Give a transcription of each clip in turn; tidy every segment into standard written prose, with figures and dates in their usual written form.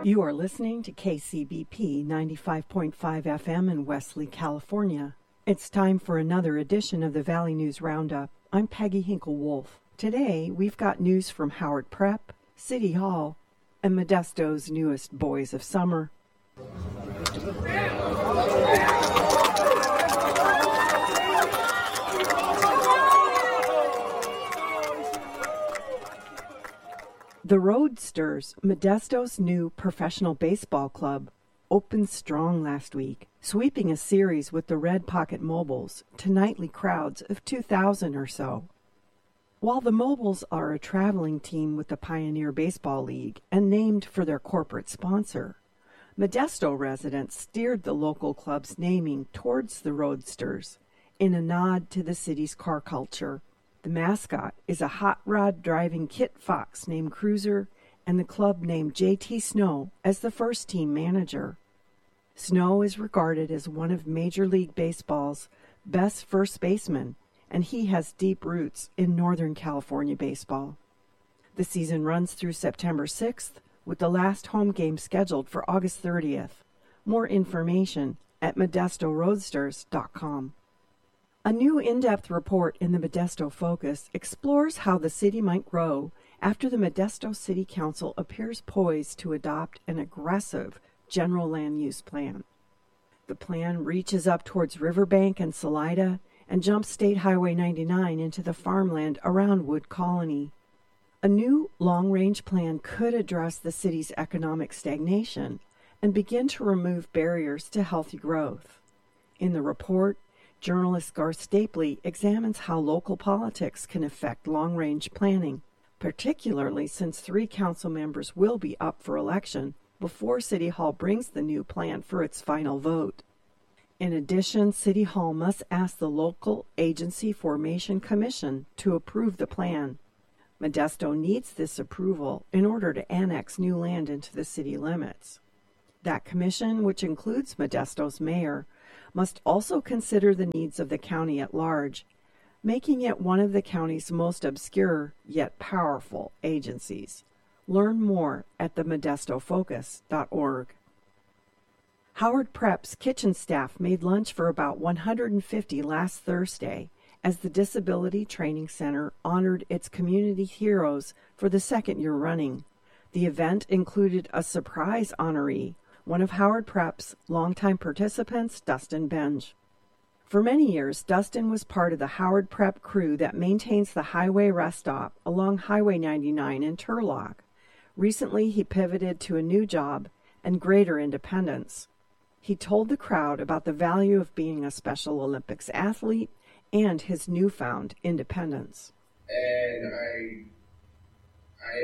You are listening to KCBP 95.5 FM in Wesley, California. It's time for another edition of the Valley News Roundup. I'm Peggy Hinkle-Wolf. Today, we've got news from Howard Prep, City Hall, and Modesto's newest Boys of Summer. The Roadsters, Modesto's new professional baseball club, opened strong last week, sweeping a series with the Red Pocket Mobiles to nightly crowds of 2,000 or so. While the Mobiles are a traveling team with the Pioneer Baseball League and named for their corporate sponsor, Modesto residents steered the local club's naming towards the Roadsters in a nod to the city's car culture. The mascot is a hot rod driving Kit Fox named Cruiser, and the club named J.T. Snow as the first team manager. Snow is regarded as one of Major League Baseball's best first basemen, and he has deep roots in Northern California baseball. The season runs through September 6th, with the last home game scheduled for August 30th. More information at ModestoRoadsters.com. A new in-depth report in the Modesto Focus explores how the city might grow after the Modesto City Council appears poised to adopt an aggressive general land use plan. The plan reaches up towards Riverbank and Salida and jumps State Highway 99 into the farmland around Wood Colony. A new long-range plan could address the city's economic stagnation and begin to remove barriers to healthy growth. In the report, journalist Garth Stapley examines how local politics can affect long-range planning, particularly since 3 council members will be up for election before City Hall brings the new plan for its final vote. In addition, City Hall must ask the local Agency Formation Commission to approve the plan. Modesto needs this approval in order to annex new land into the city limits. That commission, which includes Modesto's mayor, must also consider the needs of the county at large, making it one of the county's most obscure yet powerful agencies. Learn more at themodestofocus.org. Howard Prep's kitchen staff made lunch for about 150 last Thursday as the Disability Training Center honored its community heroes for the second year running. The event included a surprise honoree, one of Howard Prep's longtime participants, Dustin Benge. For many years, Dustin was part of the Howard Prep crew that maintains the highway rest stop along Highway 99 in Turlock. Recently, he pivoted to a new job and greater independence. He told the crowd about the value of being a Special Olympics athlete and his newfound independence. And I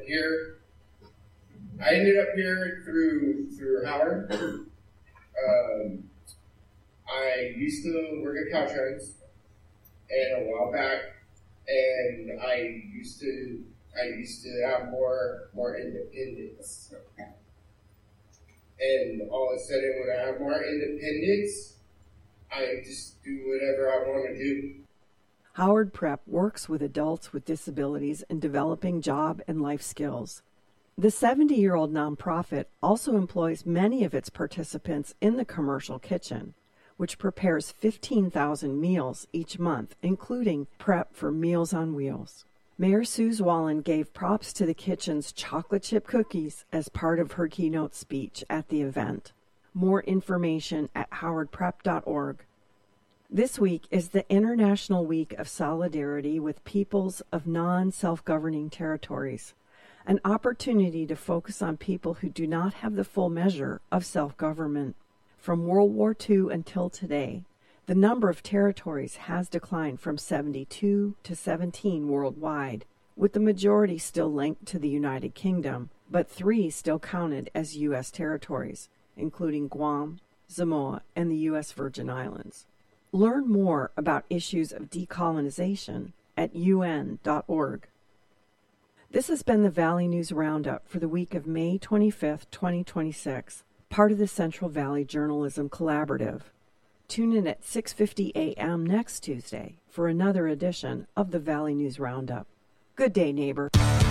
ended up here through Howard. I used to work at Caltrans, and a while back, and I used to have more independence. And all of a sudden, when I have more independence, I just do whatever I want to do. Howard Prep works with adults with disabilities in developing job and life skills. The 70-year-old nonprofit also employs many of its participants in the commercial kitchen, which prepares 15,000 meals each month, including prep for Meals on Wheels. Mayor Suze Wallen gave props to the kitchen's chocolate chip cookies as part of her keynote speech at the event. More information at howardprep.org. This week is the International Week of Solidarity with Peoples of Non-Self-Governing Territories, an opportunity to focus on people who do not have the full measure of self-government. From World War II until today, the number of territories has declined from 72 to 17 worldwide, with the majority still linked to the United Kingdom, but 3 still counted as U.S. territories, including Guam, Samoa, and the U.S. Virgin Islands. Learn more about issues of decolonization at un.org. This has been the Valley News Roundup for the week of May 25th, 2026, part of the Central Valley Journalism Collaborative. Tune in at 6:50 a.m. next Tuesday for another edition of the Valley News Roundup. Good day, neighbor.